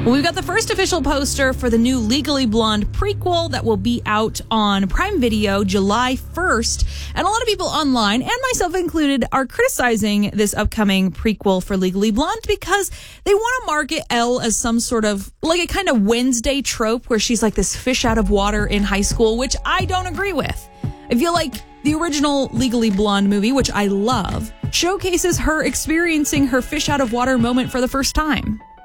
Well, we've got the first official poster for the new Legally Blonde prequel that will be out on Prime Video July 1st. And a lot of people online, and myself included, are criticizing this upcoming prequel for Legally Blonde because they want to market Elle as some sort of, like a kind of Wednesday trope where she's like this fish out of water in high school, which I don't agree with. I feel like the original Legally Blonde movie, which I love, showcases her experiencing her fish out of water moment for the first time.